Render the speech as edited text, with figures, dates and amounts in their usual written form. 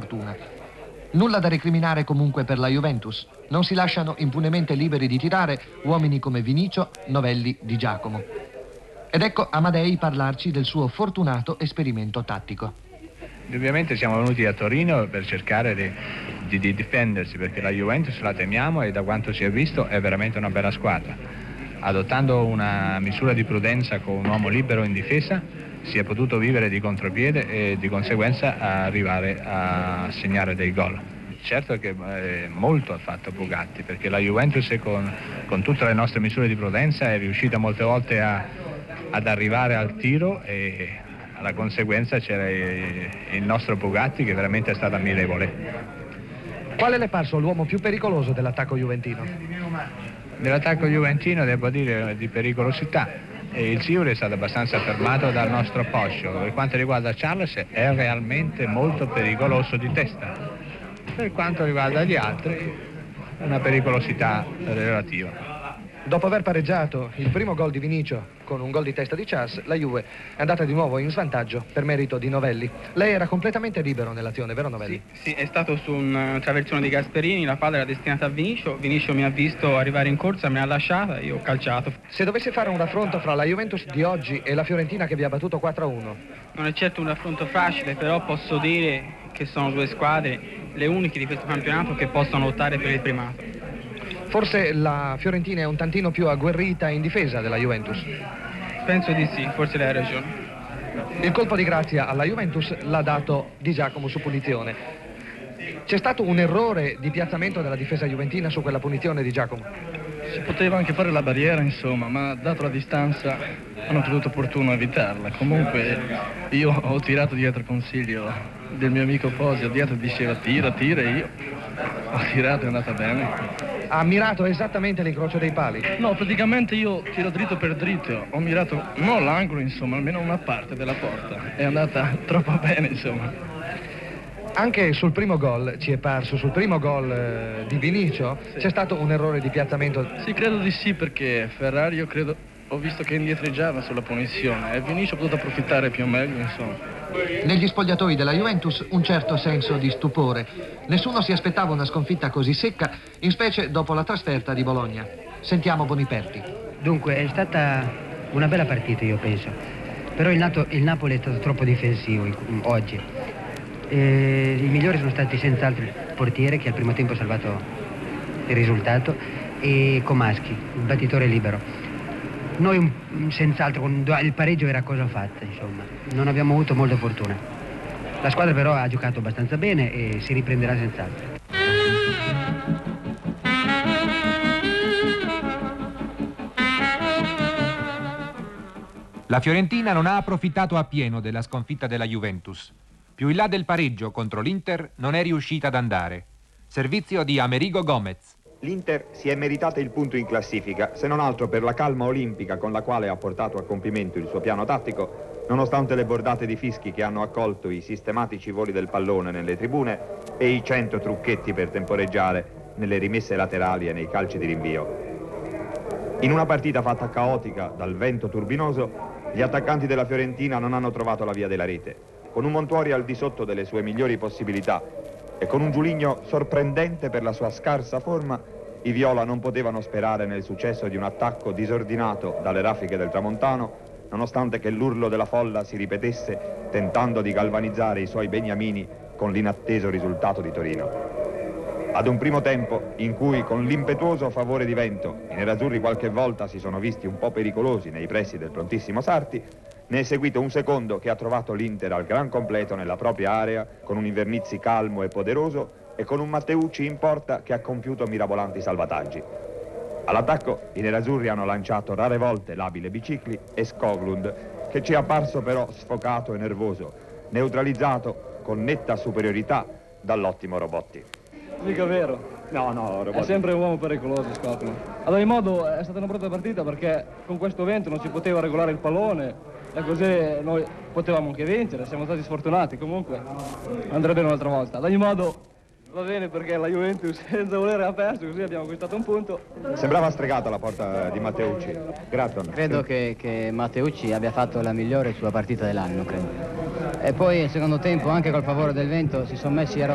fortuna. Nulla da recriminare comunque per la Juventus. Non si lasciano impunemente liberi di tirare uomini come Vinicio, Novelli, Di Giacomo. Ed ecco Amadei parlarci del suo fortunato esperimento tattico. Ovviamente siamo venuti a Torino per cercare di difendersi, perché la Juventus la temiamo e da quanto si è visto è veramente una bella squadra. Adottando una misura di prudenza con un uomo libero in difesa si è potuto vivere di contropiede e di conseguenza arrivare a segnare dei gol. Certo che molto ha fatto Bugatti, perché la Juventus con tutte le nostre misure di prudenza è riuscita molte volte ad arrivare al tiro e alla conseguenza c'era il nostro Bugatti che veramente è stato ammirevole. Quale le è parso l'uomo più pericoloso dell'attacco juventino? Nell'attacco juventino devo dire di pericolosità. Il Siuri è stato abbastanza fermato dal nostro Poscio. Per quanto riguarda Charles è realmente molto pericoloso di testa. Per quanto riguarda gli altri una pericolosità relativa. Dopo aver pareggiato il primo gol di Vinicio con un gol di testa di Chas, la Juve è andata di nuovo in svantaggio per merito di Novelli. Lei era completamente libero nell'azione, vero Novelli? Sì, è stato su un traversone di Gasperini, la palla era destinata a Vinicio. Vinicio mi ha visto arrivare in corsa, me l'ha lasciata e io ho calciato. Se dovesse fare un raffronto fra la Juventus di oggi e la Fiorentina che vi ha battuto 4-1? Non è certo un raffronto facile, però posso dire che sono due squadre, le uniche di questo campionato, che possono lottare per il primato. Forse la Fiorentina è un tantino più agguerrita in difesa della Juventus? Penso di sì, forse lei ha ragione. Il colpo di grazia alla Juventus l'ha dato Di Giacomo su punizione. C'è stato un errore di piazzamento della difesa juventina su quella punizione di Giacomo? Si poteva anche fare la barriera, insomma, ma dato la distanza hanno trovato opportuno evitarla. Comunque io ho tirato dietro il consiglio del mio amico Fosio, dietro diceva tira e io ho tirato e è andata bene. Ha mirato esattamente l'incrocio dei pali? No, praticamente io tiro dritto per dritto, ho mirato non l'angolo, insomma, almeno una parte della porta. È andata troppo bene, insomma. Anche sul primo gol, ci è parso, sul primo gol di Vinicio, sì, c'è stato un errore di piazzamento? Sì, credo di sì, perché Ferrari, io credo, ho visto che indietreggiava sulla punizione e Vinicio ha potuto approfittare più o meglio, insomma. Negli spogliatoi della Juventus un certo senso di stupore. Nessuno si aspettava una sconfitta così secca, in specie dopo la trasferta di Bologna. Sentiamo Boniperti. Dunque, è stata una bella partita, io penso. Però il Napoli è stato troppo difensivo oggi. I migliori sono stati senz'altro il portiere, che al primo tempo ha salvato il risultato, e Comaschi, il battitore libero. Noi senz'altro il pareggio era cosa fatta, insomma, non abbiamo avuto molta fortuna. La squadra però ha giocato abbastanza bene e si riprenderà senz'altro. La Fiorentina non ha approfittato appieno della sconfitta della Juventus. Più in là del pareggio contro l'Inter non è riuscita ad andare. Servizio di Amerigo Gomez. L'Inter si è meritata il punto in classifica, se non altro per la calma olimpica con la quale ha portato a compimento il suo piano tattico, nonostante le bordate di fischi che hanno accolto i sistematici voli del pallone nelle tribune e i 100 trucchetti per temporeggiare nelle rimesse laterali e nei calci di rinvio. In una partita fatta caotica dal vento turbinoso, gli attaccanti della Fiorentina non hanno trovato la via della rete. Con un Montuori al di sotto delle sue migliori possibilità e con un Giuligno sorprendente per la sua scarsa forma, i viola non potevano sperare nel successo di un attacco disordinato dalle raffiche del tramontano, nonostante che l'urlo della folla si ripetesse tentando di galvanizzare i suoi beniamini con l'inatteso risultato di Torino. Ad un primo tempo in cui con l'impetuoso favore di vento i nerazzurri qualche volta si sono visti un po' pericolosi nei pressi del prontissimo Sarti, ne è seguito un secondo che ha trovato l'Inter al gran completo nella propria area, con un Invernizzi calmo e poderoso e con un Matteucci in porta che ha compiuto mirabolanti salvataggi. All'attacco i nerazzurri hanno lanciato rare volte l'abile Bicicli e Skoglund, che ci è apparso però sfocato e nervoso, neutralizzato con netta superiorità dall'ottimo Robotti. Mica vero. No, Robotti. È sempre un uomo pericoloso, Skoglund. Ad ogni modo è stata una brutta partita perché con questo vento non si poteva regolare il pallone e così noi potevamo anche vincere, siamo stati sfortunati, comunque andrà bene un'altra volta. Ad ogni modo va bene perché la Juventus senza volere ha perso, così abbiamo acquistato un punto. Sembrava stregata la porta di Matteucci. Gratton. Credo che Matteucci abbia fatto la migliore sua partita dell'anno, credo. E poi il secondo tempo, anche col favore del vento, si sono messi